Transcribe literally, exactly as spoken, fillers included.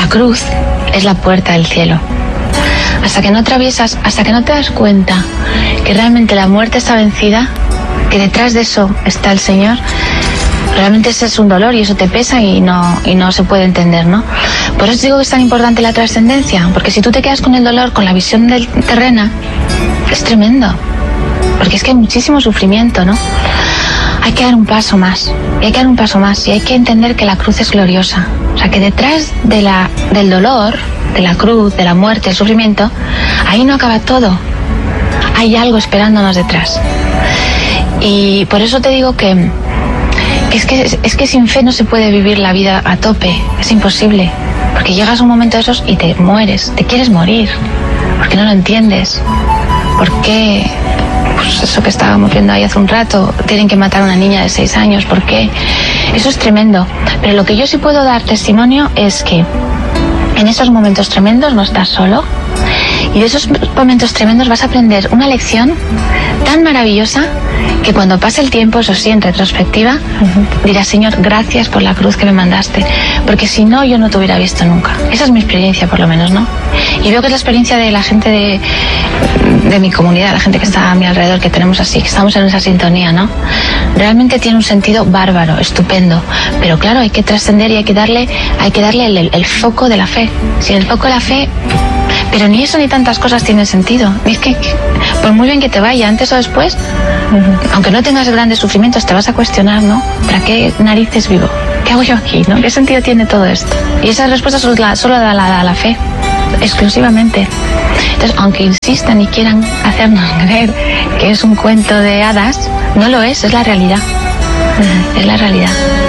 la cruz es la puerta del cielo. Hasta que no atraviesas, hasta que no te das cuenta que realmente la muerte está vencida, que detrás de eso está el Señor, realmente ese es un dolor y eso te pesa y no, y no se puede entender, ¿no? Por eso digo que es tan importante la trascendencia, porque si tú te quedas con el dolor, con la visión del terrena, es tremendo, porque es que hay muchísimo sufrimiento, ¿no? Hay que dar un paso más, y hay que dar un paso más, y hay que entender que la cruz es gloriosa. O sea, que detrás de la, del dolor, de la cruz, de la muerte, del sufrimiento, ahí no acaba todo. Hay algo esperándonos detrás. Y por eso te digo que, que, es, que es que sin fe no se puede vivir la vida a tope, es imposible. Porque llegas a un momento de esos y te mueres, te quieres morir, porque no lo entiendes. ¿Por qué? Pues eso que estábamos viendo ahí hace un rato, tienen que matar a una niña de seis años, ¿por qué? Eso es tremendo. Pero lo que yo sí puedo dar testimonio es que en esos momentos tremendos no estás solo, y de esos momentos tremendos vas a aprender una lección tan maravillosa que cuando pase el tiempo, eso sí, en retrospectiva, uh-huh. dirás, Señor, gracias por la cruz que me mandaste, porque si no, yo no te hubiera visto nunca. Esa es mi experiencia, por lo menos, ¿no? Y veo que es la experiencia de la gente de, de mi comunidad, la gente que está a mi alrededor, que tenemos así, que estamos en esa sintonía, ¿no? Realmente tiene un sentido bárbaro, estupendo, pero claro, hay que trascender y hay que darle, hay que darle el, el foco de la fe. Sin el foco de la fe, pero ni eso ni tantas cosas tienen sentido. Y es que, por muy bien que te vaya, antes o después, uh-huh. aunque no tengas grandes sufrimientos, te vas a cuestionar, ¿no? ¿Para qué narices vivo? ¿Qué hago yo aquí, no? ¿Qué sentido tiene todo esto? Y esa respuesta solo la, solo da la, la, la fe, exclusivamente. Entonces, aunque insistan y quieran hacernos creer que es un cuento de hadas, no lo es, es la realidad. Uh-huh. Es la realidad.